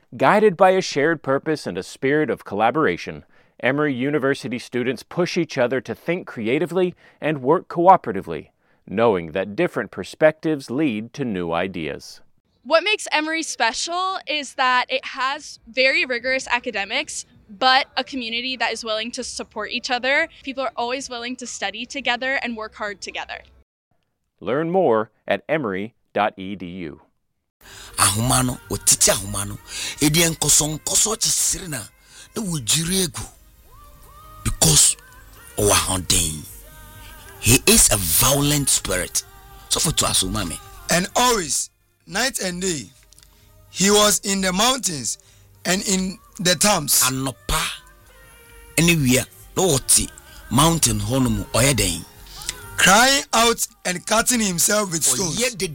Guided by a shared purpose and a spirit of collaboration, Emory University students push each other to think creatively and work cooperatively, knowing that different perspectives lead to new ideas. What makes Emory special is that it has very rigorous academics, but a community that is willing to support each other. People are always willing to study together and work hard together. Learn more at emory.edu. Ahumano otiti ahumano edi enkoso chisirina na wujiri egu because owahonden he is a violent spirit. So for to asumame and always night and day he was in the mountains and in the towns. Anopa anywhere no oti mountain honomu oyeden crying out and cutting himself with stones.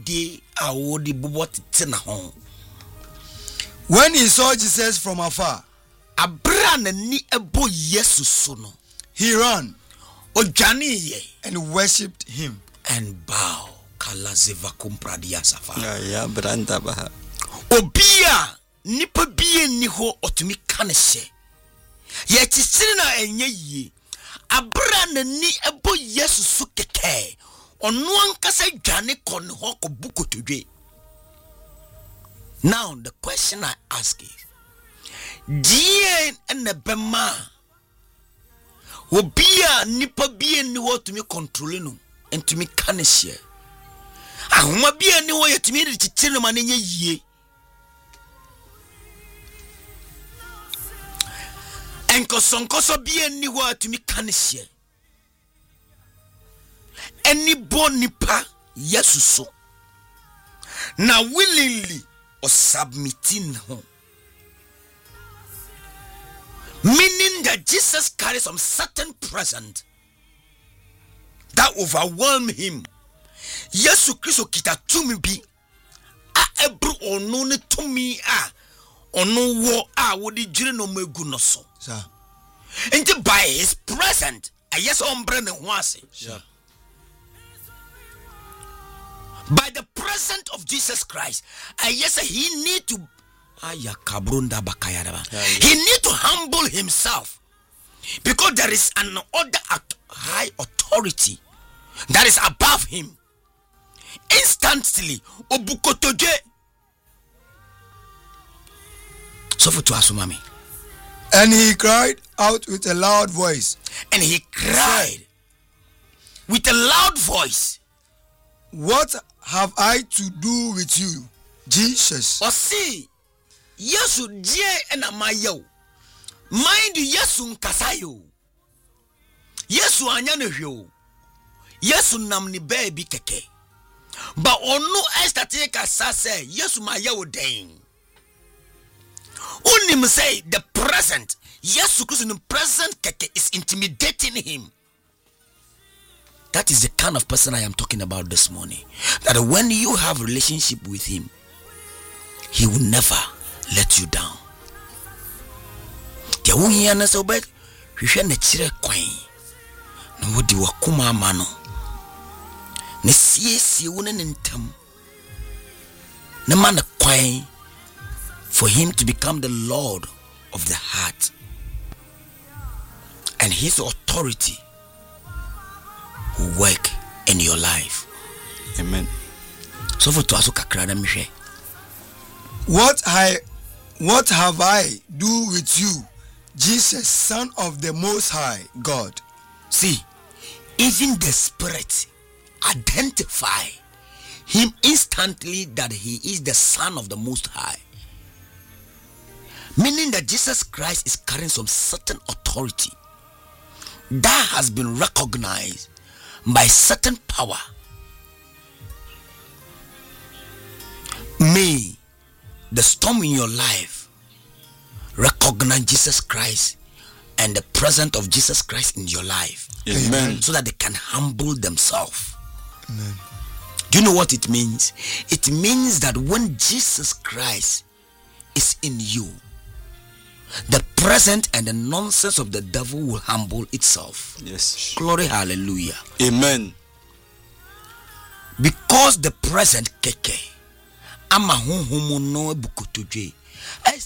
When he saw Jesus from afar, he ran and worshipped him and bowed. Obia nipa bie ni ho otumi kanese ye tisirina enye yi abra nani ebo yesu su keke onu ankasa dwane kon ho ko bukotodwe. Now the question I ask is, die en bema obia nipa bie ni ho tumi control no entumi kanese ahoma bie ni ho yetumi rititire ma nenye yie enkoso bie ni ho atumi kanese any bonipa yesu so na willingly or submitting home, meaning that Jesus carries some certain present that overwhelm him. Yesu Kristo kita tumi bi a ebru onu ne tumi a onu wo a wodi jire no megu no so. And by his present, a yes ombre ne ho ase. By the presence of Jesus Christ, yes, he need to he need to humble himself because there is an other high authority that is above him. Instantly, obukotoje. So for to asumami. And he cried out with a loud voice. And he cried with a loud voice. What have I to do with you, Jesus? Or see, Yesu die enamayo. Mind Yesu nkasayo. Yesu anyane hyo. Yesu namni baby keke. But onu estate kasa say Yesu mayo den. Unim say the present. Yesu Christ in the present keke is intimidating him. That is the kind of person I am talking about this morning. That when you have a relationship with him, he will never let you down. The one here na so bad, we share na chire kwan. Na wodi wakuma amano. Na sie wona ntam. Na man kwan for him to become the Lord of the heart. And his authority will work in your life. Amen. So for to asuka krana mhwe. What have I do with you, Jesus, Son of the Most High God? See, even the Spirit identify him instantly that he is the Son of the Most High. Meaning that Jesus Christ is carrying some certain authority that has been recognized by certain power. May the storm in your life recognize Jesus Christ and the presence of Jesus Christ in your life. Amen. So that they can humble themselves. Amen. Do you know what it means? It means that when Jesus Christ is in you, the present and the nonsense of the devil will humble itself. Yes. Glory, hallelujah. Amen. Because the present keke ama humu no bukutuje